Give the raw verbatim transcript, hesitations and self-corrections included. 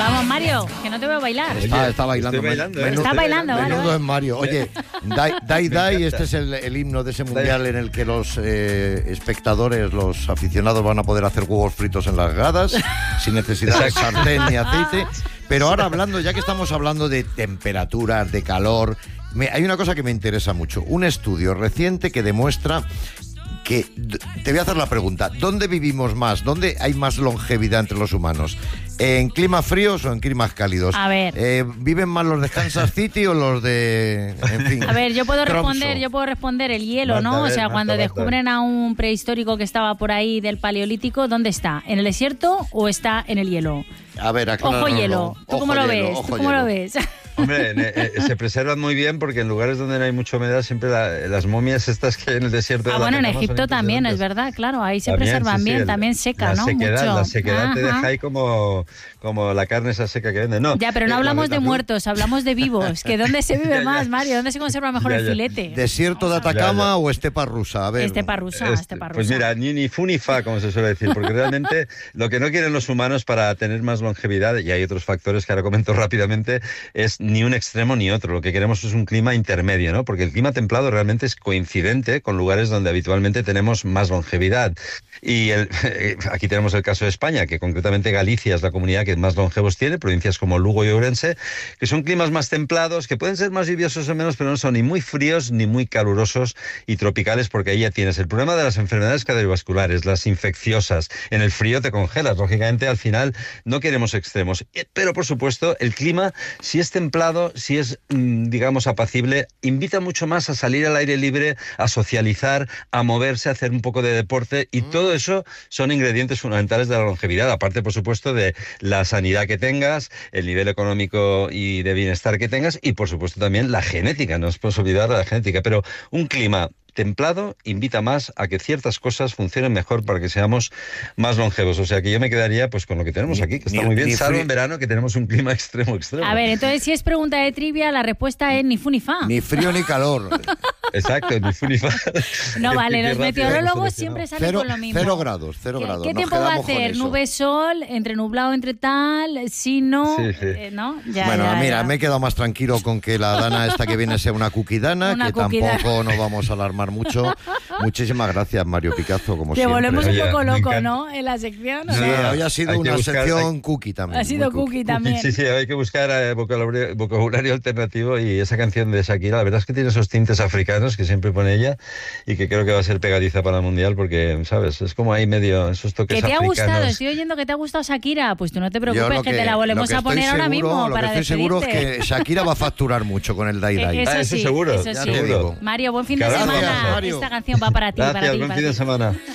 Vamos, Mario, que no te veo bailar. Oye, está, está bailando. bailando menudo, ¿eh? Está bailando, vale. Menudo es Mario. Oye, Dai Dai, Dai este es el, el himno de ese mundial en el que los eh, espectadores, los aficionados van a poder hacer huevos fritos en las gradas sin necesidad de sartén ni aceite. Pero ahora hablando, ya que estamos hablando de temperaturas, de calor, me, hay una cosa que me interesa mucho. Un estudio reciente que demuestra que, te voy a hacer la pregunta, ¿dónde vivimos más? ¿Dónde hay más longevidad entre los humanos? ¿En climas fríos o en climas cálidos? A ver. Eh, ¿Viven más los de Kansas City o los de, en fin, A ver, yo puedo Tromso? responder, yo puedo responder el hielo, Marta, ¿no? a ver, O sea, Marta, cuando Marta. descubren a un prehistórico que estaba por ahí del Paleolítico, ¿dónde está? ¿En el desierto o está en el hielo? A ver, acláralo. Ojo hielo. ¿Tú Ojo cómo lo hielo, ves? ojo ¿Tú cómo lo hielo. ves? Hombre, eh, eh, se preservan muy bien porque en lugares donde no hay mucha humedad siempre la, las momias estas que en el desierto Ah, de bueno, en Atacama son Egipto también, es impresionantes. verdad, claro, ahí se También, preservan sí, sí, bien, el- también seca, la ¿no? Sequedad, Mucho. La sequedad te Ajá. deja ahí como, como la carne esa seca que venden. No, Ya, pero no eh, hablamos la- de la- muertos, hablamos de vivos. ¿Que dónde se vive Ya, ya. más, Mario? ¿Dónde se conserva mejor Ya, el ya. filete? ¿Desierto de Atacama Ya, ya. o estepa rusa? A ver. Estepa rusa, Este, estepa rusa. Pues mira, ni, ni fu ni fa, como se suele decir, porque realmente lo que no quieren los humanos para tener más longevidad, y hay otros factores que ahora comento rápidamente, es ni un extremo ni otro. Lo que queremos es un clima intermedio, ¿no? Porque el clima templado realmente es coincidente con lugares donde habitualmente tenemos más longevidad. Y el, aquí tenemos el caso de España, que concretamente Galicia es la comunidad que más longevos tiene, provincias como Lugo y Ourense, que son climas más templados, que pueden ser más lluviosos o menos, pero no son ni muy fríos ni muy calurosos y tropicales, porque ahí ya tienes el problema de las enfermedades cardiovasculares, las infecciosas. En el frío te congelas, lógicamente al final no queremos extremos. Pero por supuesto el clima, si es templado, si es, digamos, apacible, invita mucho más a salir al aire libre, a socializar, a moverse, a hacer un poco de deporte, y todo eso son ingredientes fundamentales de la longevidad, aparte por supuesto de la sanidad que tengas, el nivel económico y de bienestar que tengas, y por supuesto también la genética, no nos podemos olvidar de la genética, pero un clima templado invita más a que ciertas cosas funcionen mejor para que seamos más longevos. O sea que yo me quedaría pues con lo que tenemos Ni- aquí, que está ni- muy bien, ni salvo frío. en verano que tenemos un clima extremo, extremo. A ver, entonces si es pregunta de trivia, la respuesta es ni fu ni fa. Ni frío ni calor. Exacto, ni fu ni fa. No Qué- vale, qué los rápido meteorólogos hemos siempre seleccionado. salen Cero, con lo mismo. cero grados, cero ¿Qué, grados. ¿Qué Nos tiempo va a quedamos con hacer? eso. Nube, sol, entre nublado, entre tal, si no, Sí, sí. eh, ¿no? Ya, Bueno, ya, mira, ya. me he quedado más tranquilo con que la Dana esta que viene sea una cuquidana, Una que cuquidana. tampoco nos vamos a alarmar mucho. Muchísimas gracias, Mario Picazo, como Que siempre. volvemos un Oye, poco me loco, encanta. ¿no? En la sección. ¿o Sí, no? hoy ha sido Hay que una buscar- sección cookie también. Ha sido muy cookie también. Sí, sí, hay que buscar eh, vocabulario, vocabulario alternativo, y esa canción de Shakira, la verdad es que tiene esos tintes africanos que siempre pone ella y que creo que va a ser pegadiza para el Mundial porque, ¿sabes? Es como ahí medio esos toques Que te ha africanos. gustado, estoy oyendo que te ha gustado Shakira. Pues tú no te Yo preocupes, lo que, te la volvemos lo que a poner estoy ahora seguro- mismo Lo para que estoy seguro es despedirte. que Shakira va a facturar mucho con el Dai Dai. Eh, Eso Ah, eso sí, seguro, eso ya sí. te digo. Mario, buen fin de Gracias, semana. Mario. Esta canción va para ti, para Gracias, ti, buen para fin de ti. semana.